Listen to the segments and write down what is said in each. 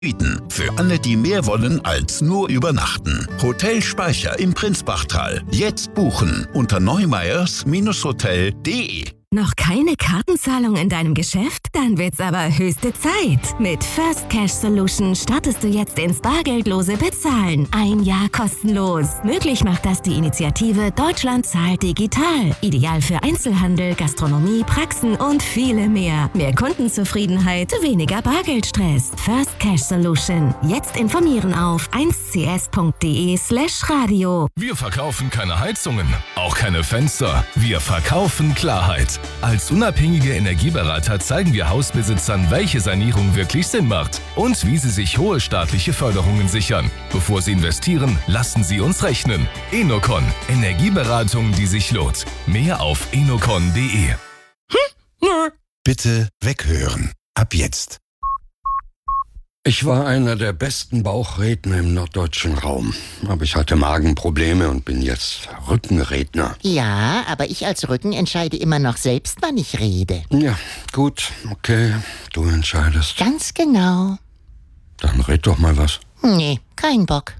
bieten. Für alle, die mehr wollen als nur übernachten. Hotel Speicher im Prinzbachtal. Jetzt buchen unter neumeyers-hotel.de. Noch keine Kartenzahlung in deinem Geschäft? Dann wird's aber höchste Zeit. Mit First Cash Solution startest du jetzt ins bargeldlose Bezahlen. 1 Jahr kostenlos. Möglich macht das die Initiative Deutschland zahlt digital. Ideal für Einzelhandel, Gastronomie, Praxen und viele mehr. Mehr Kundenzufriedenheit, weniger Bargeldstress. First Cash Solution. Jetzt informieren auf 1cs.de/radio. Wir verkaufen keine Heizungen, auch keine Fenster. Wir verkaufen Klarheit. Als unabhängige Energieberater zeigen wir Hausbesitzern, welche Sanierung wirklich Sinn macht und wie sie sich hohe staatliche Förderungen sichern. Bevor sie investieren, lassen sie uns rechnen. Enocon. Energieberatung, die sich lohnt. Mehr auf enocon.de. Bitte weghören. Ab jetzt. Ich war einer der besten Bauchredner im norddeutschen Raum. Aber ich hatte Magenprobleme und bin jetzt Rückenredner. Ja, aber ich als Rücken entscheide immer noch selbst, wann ich rede. Ja, gut, okay, du entscheidest. Ganz genau. Dann red doch mal was. Nee, kein Bock.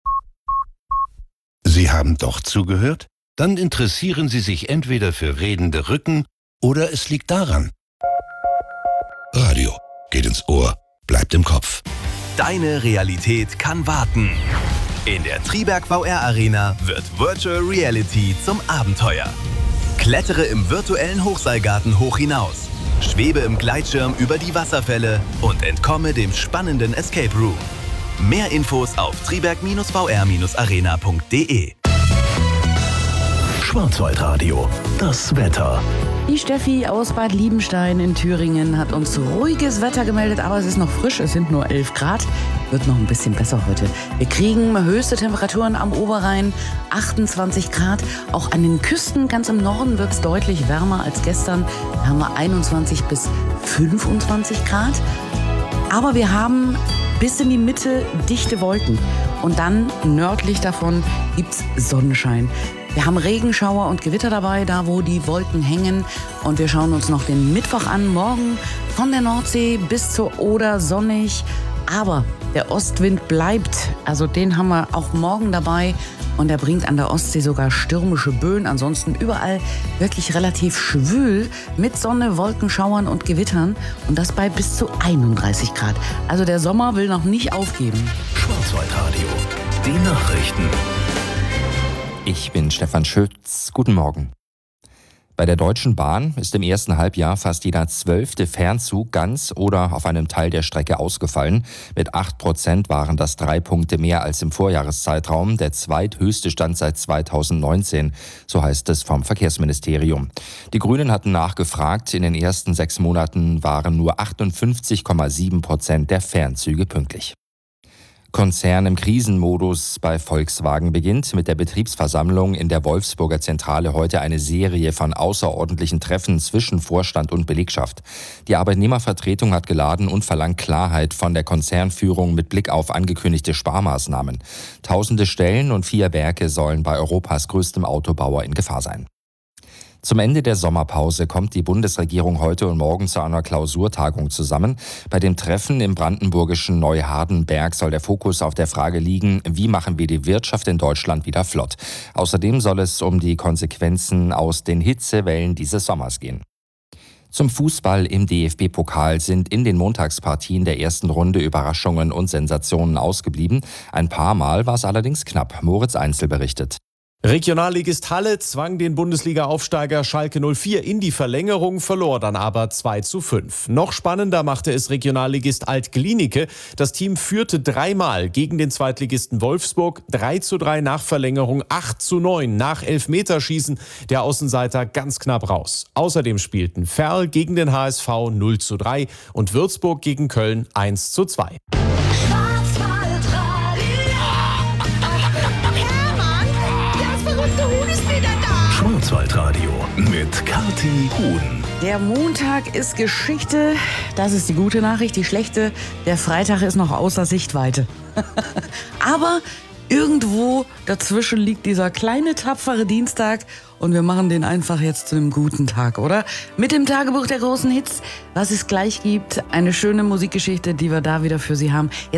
Sie haben doch zugehört? Dann interessieren Sie sich entweder für redende Rücken oder es liegt daran. Radio geht ins Ohr, bleibt im Kopf. Deine Realität kann warten. In der Triberg VR Arena wird Virtual Reality zum Abenteuer. Klettere im virtuellen Hochseilgarten hoch hinaus. Schwebe im Gleitschirm über die Wasserfälle und entkomme dem spannenden Escape Room. Mehr Infos auf triberg-vr-arena.de. Schwarzwaldradio, das Wetter. Die Steffi aus Bad Liebenstein in Thüringen hat uns ruhiges Wetter gemeldet, aber es ist noch frisch, es sind nur 11 Grad. Wird noch ein bisschen besser heute. Wir kriegen höchste Temperaturen am Oberrhein, 28 Grad. Auch an den Küsten ganz im Norden wird es deutlich wärmer als gestern. Da haben wir 21 bis 25 Grad. Aber wir haben bis in die Mitte dichte Wolken. Und dann nördlich davon gibt's Sonnenschein. Wir haben Regenschauer und Gewitter dabei, da wo die Wolken hängen. Und wir schauen uns noch den Mittwoch an. Morgen von der Nordsee bis zur Oder sonnig. Aber der Ostwind bleibt. Also den haben wir auch morgen dabei. Und er bringt an der Ostsee sogar stürmische Böen. Ansonsten überall wirklich relativ schwül mit Sonne, Wolkenschauern und Gewittern. Und das bei bis zu 31 Grad. Also der Sommer will noch nicht aufgeben. Schwarzwaldradio, die Nachrichten. Ich bin Stefan Schütz. Guten Morgen. Bei der Deutschen Bahn ist im ersten Halbjahr fast jeder 12. Fernzug ganz oder auf einem Teil der Strecke ausgefallen. Mit 8% waren das 3 Punkte mehr als im Vorjahreszeitraum, der zweithöchste Stand seit 2019, so heißt es vom Verkehrsministerium. Die Grünen hatten nachgefragt, in den ersten 6 Monaten waren nur 58,7% der Fernzüge pünktlich. Konzern im Krisenmodus bei Volkswagen beginnt mit der Betriebsversammlung in der Wolfsburger Zentrale heute eine Serie von außerordentlichen Treffen zwischen Vorstand und Belegschaft. Die Arbeitnehmervertretung hat geladen und verlangt Klarheit von der Konzernführung mit Blick auf angekündigte Sparmaßnahmen. Tausende Stellen und 4 Werke sollen bei Europas größtem Autobauer in Gefahr sein. Zum Ende der Sommerpause kommt die Bundesregierung heute und morgen zu einer Klausurtagung zusammen. Bei dem Treffen im brandenburgischen Neuhardenberg soll der Fokus auf der Frage liegen, wie machen wir die Wirtschaft in Deutschland wieder flott. Außerdem soll es um die Konsequenzen aus den Hitzewellen dieses Sommers gehen. Zum Fußball im DFB-Pokal sind in den Montagspartien der ersten Runde Überraschungen und Sensationen ausgeblieben. Ein paar Mal war es allerdings knapp. Moritz Einzel berichtet. Regionalligist Halle zwang den Bundesliga-Aufsteiger Schalke 04 in die Verlängerung, verlor dann aber 2:5. Noch spannender machte es Regionalligist Alt-Glienicke. Das Team führte 3-mal gegen den Zweitligisten Wolfsburg, 3:3 nach Verlängerung, 8:9 nach Elfmeterschießen. Der Außenseiter ganz knapp raus. Außerdem spielten Verl gegen den HSV 0:3 und Würzburg gegen Köln 1:2. Schwarzwaldradio mit Kathi Huhn. Der Montag ist Geschichte, das ist die gute Nachricht. Die schlechte, der Freitag ist noch außer Sichtweite. Aber irgendwo dazwischen liegt dieser kleine, tapfere Dienstag und wir machen den einfach jetzt zu einem guten Tag, oder? Mit dem Tagebuch der großen Hits, was es gleich gibt. Eine schöne Musikgeschichte, die wir da wieder für Sie haben.